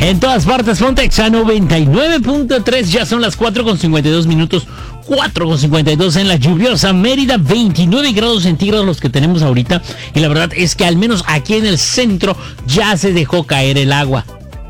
En todas partes, Pontex a 99.3, ya son las 4:52 minutos, 4:52 en la lluviosa Mérida, 29 grados centígrados los que tenemos ahorita, y la verdad es que al menos aquí en el centro ya se dejó caer el agua.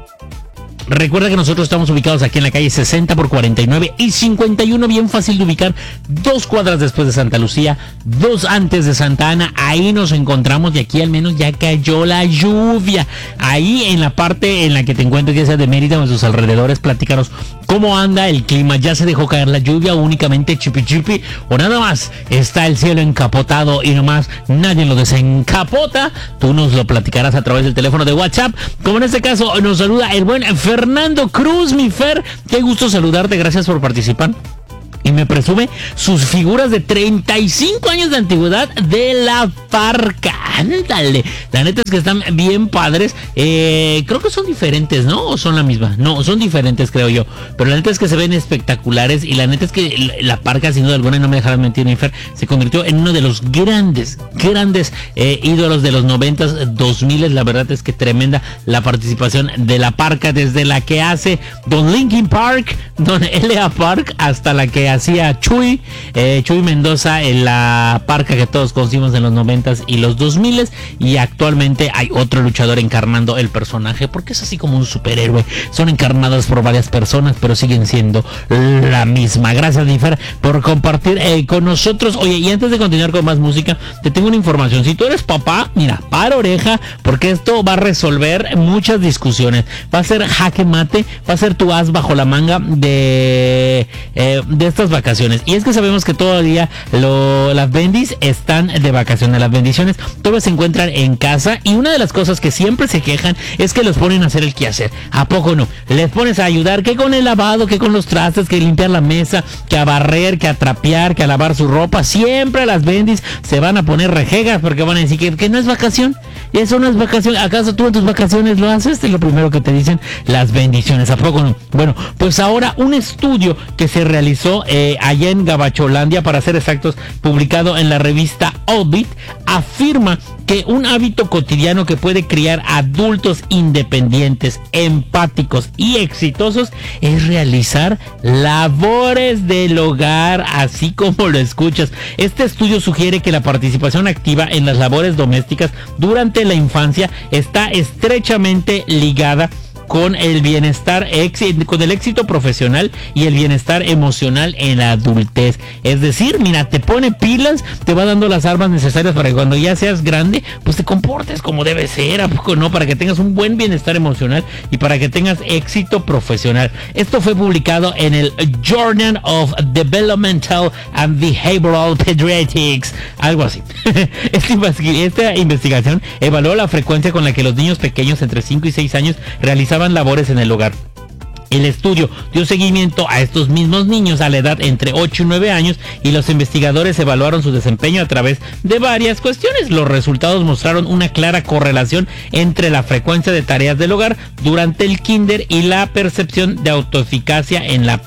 Recuerda que nosotros estamos ubicados aquí en la calle 60 por 49 y 51, bien fácil de ubicar, 2 cuadras después de Santa Lucía, 2 antes de Santa Ana. Ahí nos encontramos y aquí al menos ya cayó la lluvia. Ahí en la parte en la que te encuentres, ya sea de Mérida o en sus alrededores, platícanos cómo anda el clima. ¿Ya se dejó caer la lluvia, únicamente chipi chipi, o nada más está el cielo encapotado y nomás nadie lo desencapota? Tú nos lo platicarás a través del teléfono de WhatsApp, como en este caso nos saluda el buen Fernando Cruz. Mi Fer, qué gusto saludarte, gracias por participar. Y me presume sus figuras de 35 años de antigüedad de la Parca. Ándale, la neta es que están bien padres. Creo que son diferentes, ¿no? ¿O son la misma? No, son diferentes, creo yo. Pero la neta es que se ven espectaculares. Y la neta es que la Parca, sin duda alguna, y no me dejarás mentir, mi Fer, se convirtió en uno de los grandes ídolos de los 90s, 2000s. La verdad es que tremenda la participación de la Parca, desde la que hace Don Linkin Park, Don L.A. Park, hasta la que hacía Chuy Mendoza en la Parca que todos conocimos en los 90s y los 2000s, y actualmente hay otro luchador encarnando el personaje, porque es así como un superhéroe. Son encarnados por varias personas, pero siguen siendo la misma. Gracias, Nifer, por compartir con nosotros. Oye, y antes de continuar con más música, te tengo una información. Si tú eres papá, mira, para oreja, porque esto va a resolver muchas discusiones. Va a ser jaque mate, va a ser tu as bajo la manga de estas vacaciones. Y es que sabemos que todavía las bendis están de vacaciones, las bendiciones todavía se encuentran en casa, y una de las cosas que siempre se quejan es que los ponen a hacer el quehacer. ¿A poco no? Les pones a ayudar, que con el lavado, que con los trastes, que limpiar la mesa, que a barrer, que a trapear, que a lavar su ropa. Siempre las bendis se van a poner rejegas porque van a decir que no es vacación. Y eso no es vacación. ¿Acaso tú en tus vacaciones lo haces? Es lo primero que te dicen las bendiciones. ¿A poco no? Bueno, pues ahora un estudio que se realizó allá en Gabacholandia, para ser exactos, publicado en la revista Orbit, afirma que un hábito cotidiano que puede criar adultos independientes, empáticos y exitosos es realizar labores del hogar, así como lo escuchas. Este estudio sugiere que la participación activa en las labores domésticas durante la infancia está estrechamente ligada con el bienestar, con el éxito profesional y el bienestar emocional en la adultez. Es decir, mira, te pone pilas, te va dando las armas necesarias para que cuando ya seas grande, pues te comportes como debe ser, ¿a poco no? Para que tengas un buen bienestar emocional y para que tengas éxito profesional. Esto fue publicado en el Journal of Developmental and Behavioral Pediatrics, algo así. Esta investigación evaluó la frecuencia con la que los niños pequeños entre 5 y 6 años realizaban labores en el hogar. El estudio dio seguimiento a estos mismos niños a la edad entre 8 y 9 años, y los investigadores evaluaron su desempeño a través de varias cuestiones. Los resultados mostraron una clara correlación entre la frecuencia de tareas del hogar durante el kinder y la percepción de autoeficacia en la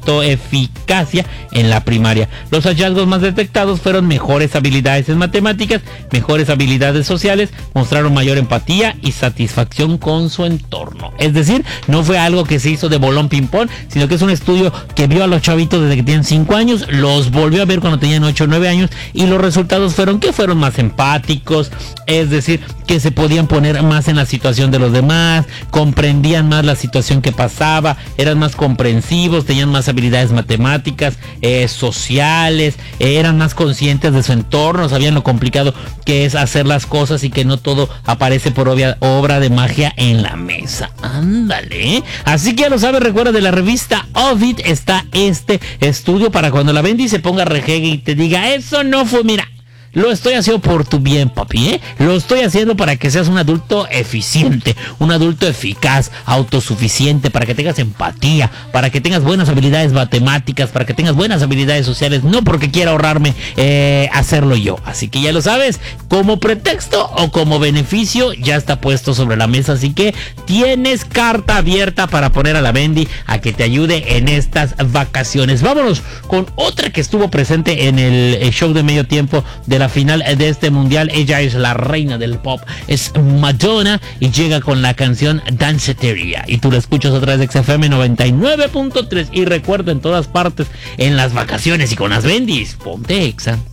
primaria. Los hallazgos más detectados fueron mejores habilidades en matemáticas, mejores habilidades sociales, mostraron mayor empatía y satisfacción con su entorno. Es decir, no fue algo que se hizo de bolón ping pong, sino que es un estudio que vio a los chavitos desde que tienen 5 años, los volvió a ver cuando tenían 8 o 9 años, y los resultados fueron que fueron más empáticos, es decir, que se podían poner más en la situación de los demás, comprendían más la situación que pasaba, eran más comprensivos, tenían más habilidades matemáticas, sociales, eran más conscientes de su entorno, sabían lo complicado que es hacer las cosas y que no todo aparece por obra de magia en la mesa. Ándale, ¿eh? Así que ya lo sabes, recuerda, de la revista Ovid está este estudio para cuando la Bendy se ponga rejegue y te diga, eso no fue, mira, lo estoy haciendo por tu bien, papi, ¿eh? Lo estoy haciendo para que seas un adulto eficiente, un adulto eficaz, autosuficiente, para que tengas empatía, para que tengas buenas habilidades matemáticas, para que tengas buenas habilidades sociales, no porque quiera ahorrarme hacerlo yo. Así que ya lo sabes, como pretexto o como beneficio ya está puesto sobre la mesa, así que tienes carta abierta para poner a la Bendy a que te ayude en estas vacaciones. Vámonos con otra que estuvo presente en el show de medio tiempo de la la final de este mundial. Ella es la reina del pop, es Madonna, y llega con la canción Danceteria. Y tú la escuchas otra vez XFM 99.3. Y recuerda, en todas partes, en las vacaciones y con las bendis, ponte Exa.